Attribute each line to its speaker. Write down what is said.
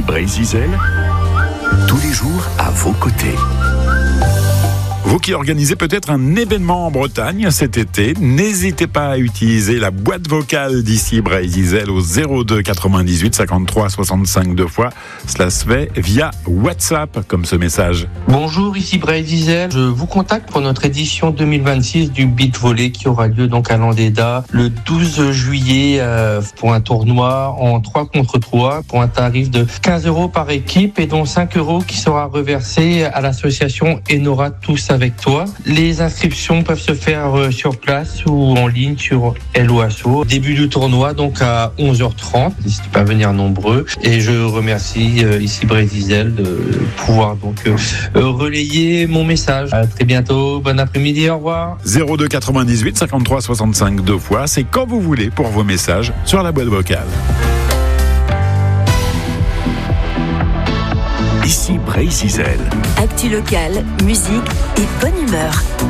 Speaker 1: Ici Brézizel, tous les jours à vos côtés. Vous qui organisez peut-être un événement en Bretagne cet été, n'hésitez pas à utiliser la boîte vocale d'Ici Brézizel au 02 98 53 65 2 fois. Cela se fait via WhatsApp comme ce message.
Speaker 2: Bonjour, ici Brézizel. Je vous contacte pour notre édition 2026 du beach volley qui aura lieu donc à Landéda le 12 juillet pour un tournoi en 3 contre 3 pour un tarif de 15 € par équipe et dont 5 € qui sera reversé à l'association Enora Tous avec toi. Les inscriptions peuvent se faire sur place ou en ligne sur Helloasso. Début du tournoi donc à 11h30. N'hésitez pas à venir nombreux. Et je remercie ici Brézizel de pouvoir donc relayer mon message. À très bientôt. Bon après-midi. Au revoir.
Speaker 1: 02 98 53 65 2 fois. C'est quand vous voulez pour vos messages sur la boîte vocale. Ici Brézizel.
Speaker 3: Actu locale, musique et bonne humeur.